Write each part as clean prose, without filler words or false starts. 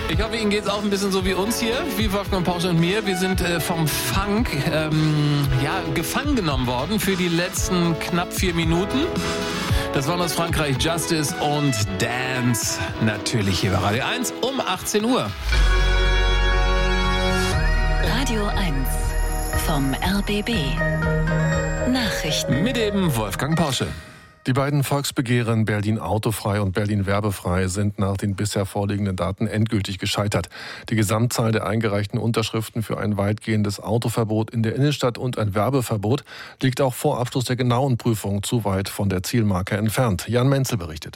Ich hoffe, Ihnen geht es auch ein bisschen so wie uns hier, wie Wolfgang Porsche und mir. Wir sind vom Funk gefangen genommen worden für die letzten knapp 4 Minuten. Das waren aus Frankreich Justice und Dance. Natürlich hier bei Radio 1 um 18 Uhr. Radio 1 vom RBB. Nachrichten. Mit dem Wolfgang Porsche. Die beiden Volksbegehren Berlin autofrei und Berlin werbefrei sind nach den bisher vorliegenden Daten endgültig gescheitert. Die Gesamtzahl der eingereichten Unterschriften für ein weitgehendes Autoverbot in der Innenstadt und ein Werbeverbot liegt auch vor Abschluss der genauen Prüfung zu weit von der Zielmarke entfernt. Jan Menzel berichtet.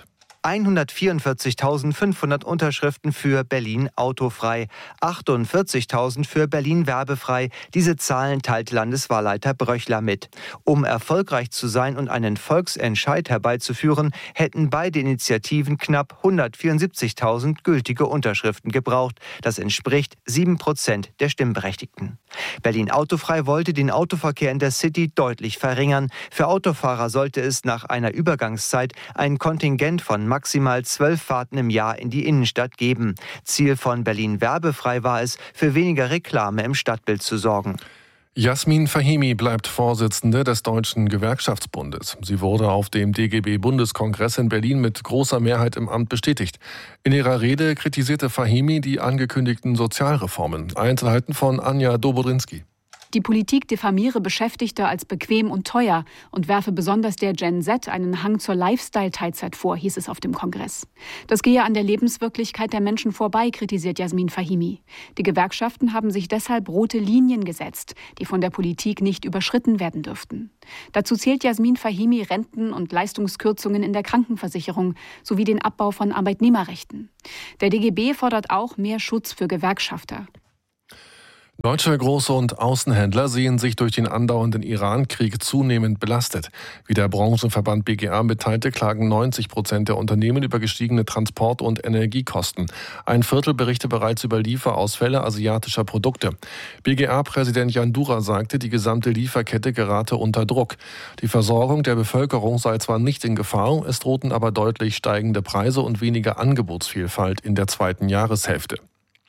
144.500 Unterschriften für Berlin autofrei, 48.000 für Berlin werbefrei. Diese Zahlen teilt Landeswahlleiter Bröchler mit. Um erfolgreich zu sein und einen Volksentscheid herbeizuführen, hätten beide Initiativen knapp 174.000 gültige Unterschriften gebraucht. Das entspricht 7% der Stimmberechtigten. Berlin autofrei wollte den Autoverkehr in der City deutlich verringern. Für Autofahrer sollte es nach einer Übergangszeit ein Kontingent von maximal 12 Fahrten im Jahr in die Innenstadt geben. Ziel von Berlin werbefrei war es, für weniger Reklame im Stadtbild zu sorgen. Jasmin Fahimi bleibt Vorsitzende des Deutschen Gewerkschaftsbundes. Sie wurde auf dem DGB-Bundeskongress in Berlin mit großer Mehrheit im Amt bestätigt. In ihrer Rede kritisierte Fahimi die angekündigten Sozialreformen. Einzelheiten von Anja Dobodrinski. Die Politik diffamiere Beschäftigte als bequem und teuer und werfe besonders der Gen Z einen Hang zur Lifestyle-Teilzeit vor, hieß es auf dem Kongress. Das gehe an der Lebenswirklichkeit der Menschen vorbei, kritisiert Jasmin Fahimi. Die Gewerkschaften haben sich deshalb rote Linien gesetzt, die von der Politik nicht überschritten werden dürften. Dazu zählt Jasmin Fahimi Renten- und Leistungskürzungen in der Krankenversicherung sowie den Abbau von Arbeitnehmerrechten. Der DGB fordert auch mehr Schutz für Gewerkschafter. Deutsche Groß- und Außenhändler sehen sich durch den andauernden Iran-Krieg zunehmend belastet. Wie der Branchenverband BGA mitteilte, klagen 90% der Unternehmen über gestiegene Transport- und Energiekosten. Ein Viertel berichte bereits über Lieferausfälle asiatischer Produkte. BGA-Präsident Jan Dura sagte, die gesamte Lieferkette gerate unter Druck. Die Versorgung der Bevölkerung sei zwar nicht in Gefahr, es drohten aber deutlich steigende Preise und weniger Angebotsvielfalt in der zweiten Jahreshälfte.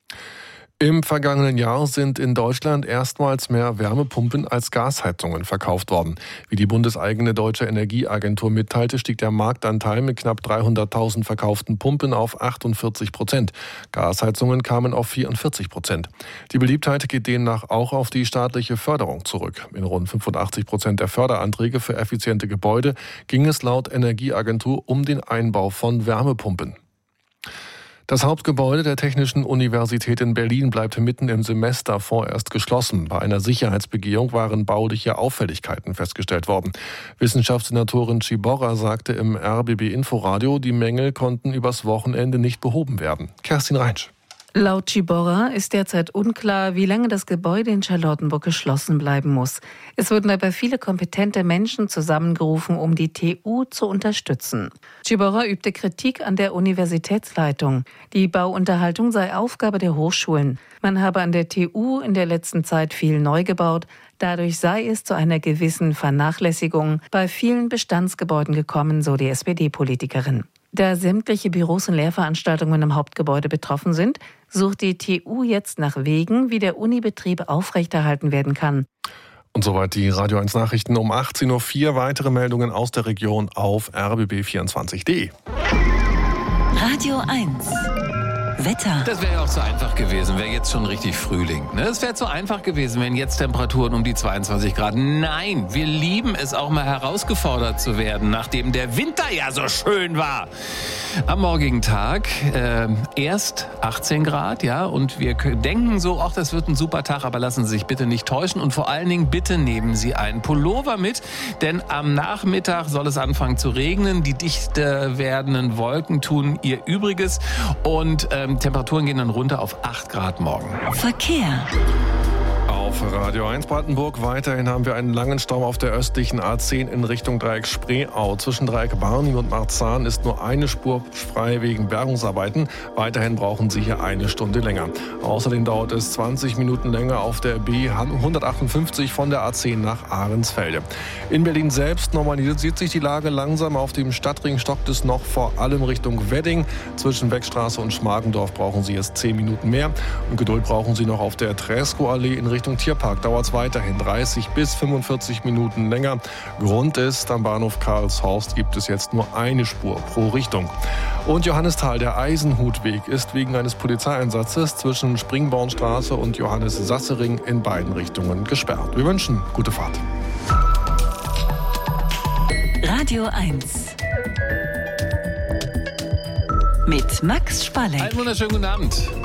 Im vergangenen Jahr sind in Deutschland erstmals mehr Wärmepumpen als Gasheizungen verkauft worden. Wie die bundeseigene Deutsche Energieagentur mitteilte, stieg der Marktanteil mit knapp 300.000 verkauften Pumpen auf 48%. Gasheizungen kamen auf 44%. Die Beliebtheit geht demnach auch auf die staatliche Förderung zurück. In rund 85% der Förderanträge für effiziente Gebäude ging es laut Energieagentur um den Einbau von Wärmepumpen. Das Hauptgebäude der Technischen Universität in Berlin bleibt mitten im Semester vorerst geschlossen. Bei einer Sicherheitsbegehung waren bauliche Auffälligkeiten festgestellt worden. Wissenschaftssenatorin Ciborra sagte im RBB Inforadio, die Mängel konnten übers Wochenende nicht behoben werden. Kerstin Reinsch. Laut Ciborra ist derzeit unklar, wie lange das Gebäude in Charlottenburg geschlossen bleiben muss. Es wurden dabei viele kompetente Menschen zusammengerufen, um die TU zu unterstützen. Ciborra übte Kritik an der Universitätsleitung. Die Bauunterhaltung sei Aufgabe der Hochschulen. Man habe an der TU in der letzten Zeit viel neu gebaut. Dadurch sei es zu einer gewissen Vernachlässigung bei vielen Bestandsgebäuden gekommen, so die SPD-Politikerin. Da sämtliche Büros und Lehrveranstaltungen im Hauptgebäude betroffen sind, sucht die TU jetzt nach Wegen, wie der Unibetrieb aufrechterhalten werden kann. Und soweit die Radio 1 Nachrichten um 18.04 Uhr. Weitere Meldungen aus der Region auf rbb24.de. Radio 1 Wetter. Das wäre ja auch zu einfach gewesen, wäre jetzt schon richtig Frühling. Ne? Es wäre zu einfach gewesen, wenn jetzt Temperaturen um die 22 Grad. Nein, wir lieben es auch mal herausgefordert zu werden, nachdem der Winter ja so schön war. Am morgigen Tag erst 18 Grad, ja, und wir denken so, ach, das wird ein super Tag, aber lassen Sie sich bitte nicht täuschen und vor allen Dingen bitte nehmen Sie einen Pullover mit, denn am Nachmittag soll es anfangen zu regnen. Die dichter werdenden Wolken tun ihr Übriges und Temperaturen gehen dann runter auf 8 Grad morgen. Verkehr. auf Radio 1 Brandenburg. Weiterhin haben wir einen langen Stau auf der östlichen A10 in Richtung Dreieck Spreeau. Zwischen Dreieck Barnim und Marzahn ist nur eine Spur frei wegen Bergungsarbeiten. Weiterhin brauchen Sie hier eine Stunde länger. Außerdem dauert es 20 Minuten länger auf der B158 von der A10 nach Ahrensfelde. In Berlin selbst normalisiert sich die Lage langsam. Auf dem Stadtring stockt es noch vor allem Richtung Wedding. Zwischen Beckstraße und Schmargendorf brauchen Sie jetzt 10 Minuten mehr. Und Geduld brauchen Sie noch auf der Träskow-Allee in Richtung Tierpark. Dauert es weiterhin 30 bis 45 Minuten länger. Grund ist, am Bahnhof Karlshorst gibt es jetzt nur eine Spur pro Richtung. Und Johannisthal, der Eisenhutweg, ist wegen eines Polizeieinsatzes zwischen Springbornstraße und Johannes-Sassering in beiden Richtungen gesperrt. Wir wünschen gute Fahrt. Radio 1 mit Max Spalleck. Einen wunderschönen guten Abend.